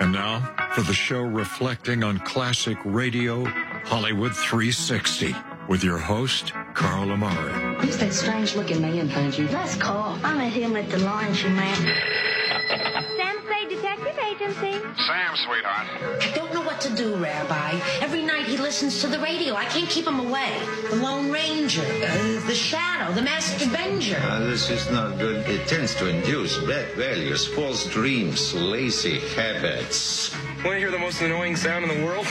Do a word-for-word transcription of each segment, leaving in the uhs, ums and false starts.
And now, for the show reflecting on classic radio, Hollywood three sixty, with your host, Carl Amari. Who's that strange-looking man behind you? That's Carl. I met him at the laundromat. Sam Spade Detective Agency. Sam, sweetheart. I don't know what to do, Rabbi. Every night he listens to the radio. I can't keep him away. The Lone Ranger, uh, the Shadow, the Masked Avenger. Uh, this is not good. It tends to induce bad values, false dreams, lazy habits. Want to hear the most annoying sound in the world?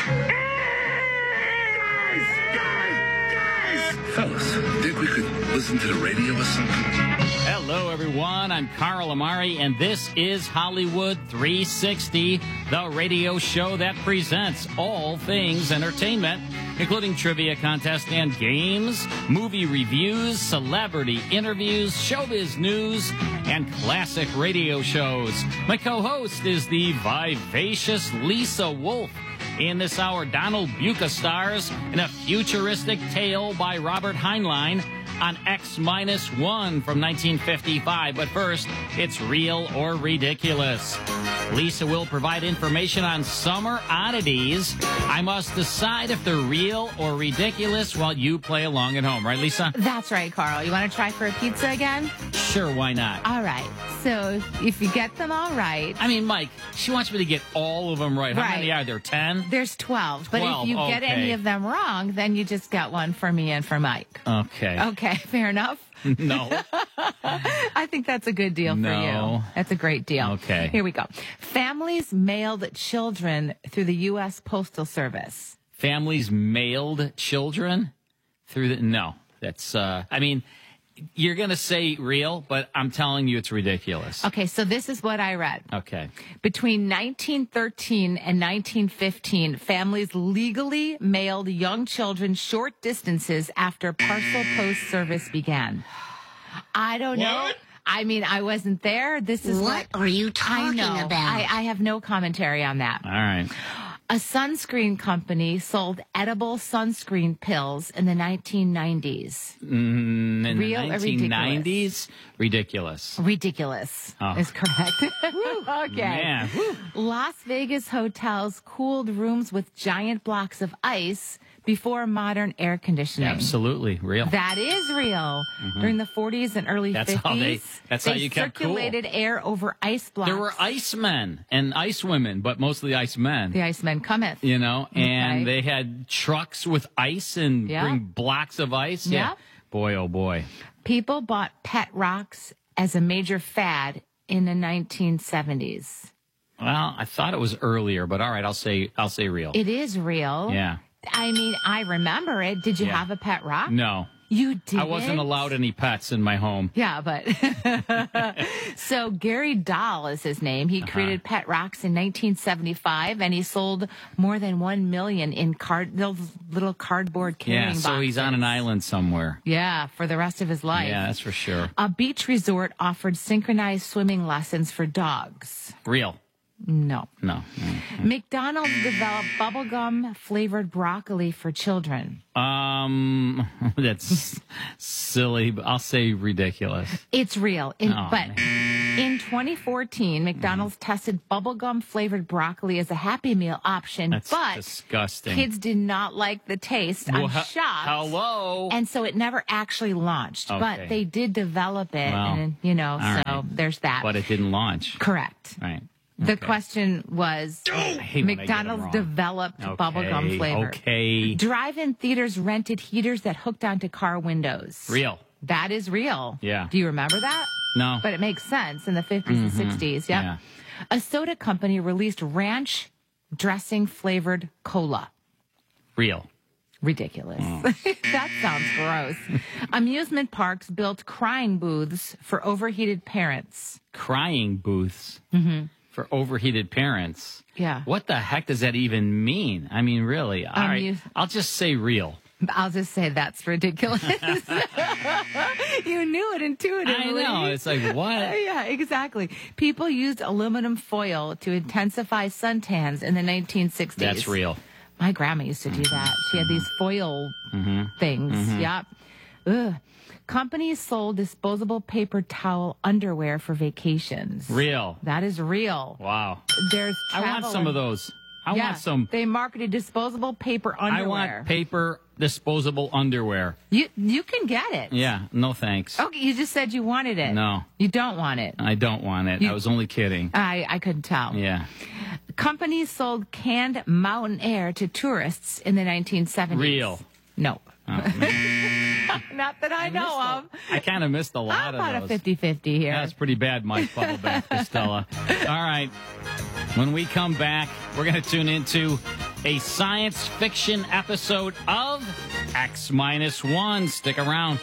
Fellas, think we could listen to the radio or something? Hello, everyone. I'm Carl Amari, and this is Hollywood three sixty, the radio show that presents all things entertainment, including trivia contests and games, movie reviews, celebrity interviews, showbiz news, and classic radio shows. My co-host is the vivacious Lisa Wolf. In this hour, Donald Buca stars in a futuristic tale by Robert Heinlein on X minus one from nineteen fifty-five. But first, it's Real or Ridiculous. Lisa will provide information on summer oddities. I must decide if they're real or ridiculous while you play along at home. Right, Lisa? That's right, Carl. You want to try for a pizza again? Sure, why not? All right. So if you get them all right. I mean, Mike, she wants me to get all of them right. How Right. many are there? ten? There's twelve. But twelve, if you get okay. any of them wrong, then you just get one for me and for Mike. Okay. Okay, fair enough. No. I think that's a good deal for No. you. That's a great deal. Okay. Here we go. Families mailed children through the U S Postal Service. Families mailed children through the... No. That's, uh, I mean... You're going to say real, but I'm telling you it's ridiculous. Okay, so this is what I read. Okay. Between nineteen thirteen and nineteen fifteen, families legally mailed young children short distances after parcel post service began. I don't know. What? I mean, I wasn't there. This is What what, are you I talking know. about? I, I have no commentary on that. All right. A sunscreen company sold edible sunscreen pills in the nineteen nineties. Mm, in Real or the nineteen nineties? Ridiculous. Ridiculous Oh. is correct. Okay. Man. Woo. Las Vegas hotels cooled rooms with giant blocks of ice before modern air conditioning. Absolutely real. That is real. During the forties and early That's fifties, how they- that's how you kept cool. circulated air over ice blocks. There were ice men and ice women, but mostly ice men. The Iceman cometh. You know, and Okay. they had trucks with ice and Yeah. bring blocks of ice. Yeah. Boy, oh boy. People bought pet rocks as a major fad in the nineteen seventies. Well, I thought it was earlier, but all right, I'll say I'll say real. It is real. Yeah. I mean, I remember it. Did you Yeah. have a pet rock? No. You did. I wasn't allowed any pets in my home. Yeah, but so Gary Dahl is his name. He Uh-huh. created Pet Rocks in nineteen seventy-five, and he sold more than one million in card those little cardboard carrying Yeah, boxes. so he's on an island somewhere. Yeah, for the rest of his life. Yeah, that's for sure. A beach resort offered synchronized swimming lessons for dogs. Real. No. No. McDonald's developed bubblegum flavored broccoli for children. Um, that's silly. But I'll say ridiculous. It's real. In, Oh, but in twenty fourteen, McDonald's tested bubblegum flavored broccoli as a Happy Meal option, That's but disgusting. kids did not like the taste. Well, I'm he- shocked. Hello. And so it never actually launched, Okay. but they did develop it, Well, and you know, all so right. there's that. But it didn't launch. Correct. Right. The Okay. question was, I hate when I get 'em McDonald's wrong. developed Okay, bubblegum flavor. Okay. Drive-in theaters rented heaters that hooked onto car windows. Real. That is real. Yeah. Do you remember that? No. But it makes sense in the fifties and sixties. Yep. Yeah. A soda company released ranch dressing flavored cola. Real. Ridiculous. Mm. That sounds gross. Amusement parks built crying booths for overheated parents. Crying booths Mm-hmm. for overheated parents. Yeah. What the heck does that even mean? I mean, really? All Um, right. you- I'll just say real. I'll just say that's ridiculous. You knew it intuitively. I know. It's like, what? Yeah, exactly. People used aluminum foil to intensify suntans in the nineteen sixties. That's real. My grandma used to do that. She had these foil Mm-hmm. things. Yep. Ugh. Companies sold disposable paper towel underwear for vacations. Real. That is real. Wow. There's I want travel some of and- those. I Yeah, want some. They marketed disposable paper underwear. I want paper disposable underwear. You you can get it. Yeah, no thanks. Okay, you just said you wanted it. No. You don't want it. I don't want it. You- I was only kidding. I, I couldn't tell. Yeah. Companies sold canned mountain air to tourists in the nineteen seventies. Real. No. Oh, man. Not that I, know of. I kind of missed a lot How about of a those. fifty-fifty here? That's pretty bad, Mike Bubbleback Costello. All right. When we come back, we're going to tune into a science fiction episode of X minus one. Stick around.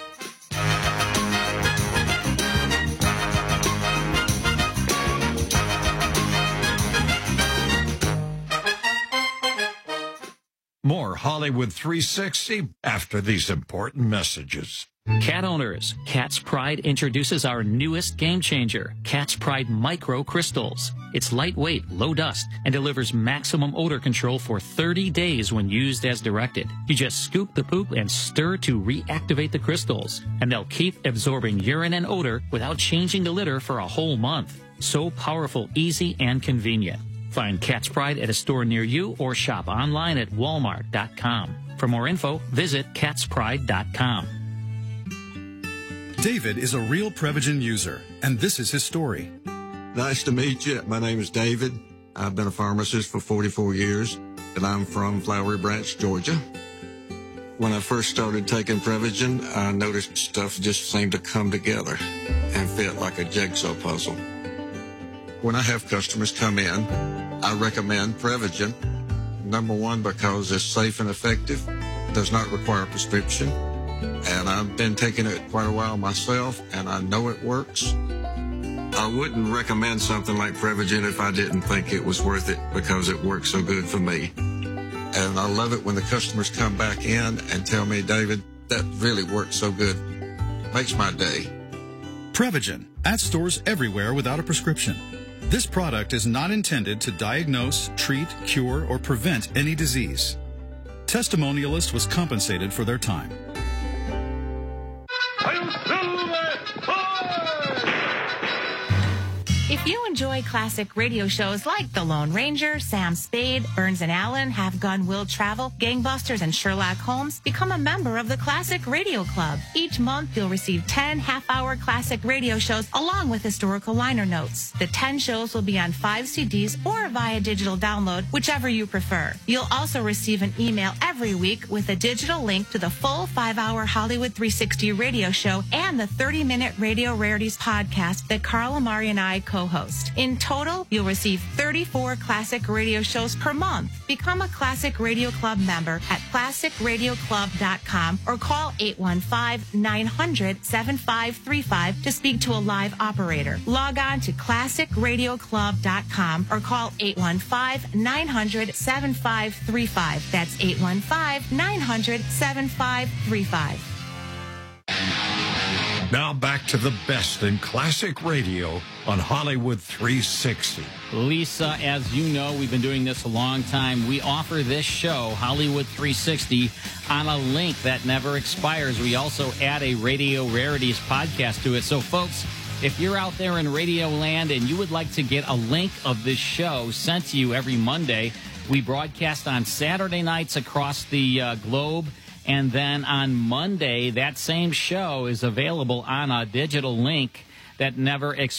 More Hollywood three sixty after these important messages. Cat owners, Cat's Pride introduces our newest game changer, Cat's Pride Micro Crystals. It's lightweight, low dust, and delivers maximum odor control for thirty days when used as directed. You just scoop the poop and stir to reactivate the crystals, and they'll keep absorbing urine and odor without changing the litter for a whole month. So powerful, easy, and convenient. Find Cat's Pride at a store near you or shop online at walmart dot com. For more info, visit cats pride dot com. David is a real Prevagen user, and this is his story. Nice to meet you. My name is David. I've been a pharmacist for forty-four years, and I'm from Flowery Branch, Georgia. When I first started taking Prevagen, I noticed stuff just seemed to come together and fit like a jigsaw puzzle. When I have customers come in, I recommend Prevagen. Number one, because it's safe and effective, does not require a prescription, and I've been taking it quite a while myself, and I know it works. I wouldn't recommend something like Prevagen if I didn't think it was worth it because it works so good for me. And I love it when the customers come back in and tell me, David, that really works so good. Makes my day. Prevagen, at stores everywhere without a prescription. This product is not intended to diagnose, treat, cure, or prevent any disease. Testimonialist was compensated for their time. If you enjoy classic radio shows like The Lone Ranger, Sam Spade, Burns and Allen, Have Gun Will Travel, Gangbusters, and Sherlock Holmes, become a member of the Classic Radio Club. Each month, you'll receive ten half-hour classic radio shows along with historical liner notes. The ten shows will be on five C Ds or via digital download, whichever you prefer. You'll also receive an email every week with a digital link to the full five-hour Hollywood three sixty radio show and the thirty-minute Radio Rarities podcast that Carl Amari and I co co-host. In total, you'll receive thirty-four classic radio shows per month. Become a Classic Radio Club member at classic radio club dot com or call eight one five, nine hundred, seven five three five to speak to a live operator. Log on to classic radio club dot com or call eight one five, nine hundred, seven five three five. That's eight one five, nine hundred, seven five three five. Now back to the best in classic radio on Hollywood three sixty. Lisa, as you know, we've been doing this a long time. We offer this show, Hollywood three sixty, on a link that never expires. We also add a Radio Rarities podcast to it. So, folks, if you're out there in Radio Land and you would like to get a link of this show sent to you every Monday, we broadcast on Saturday nights across the uh, globe. And then on Monday, that same show is available on a digital link that never expires.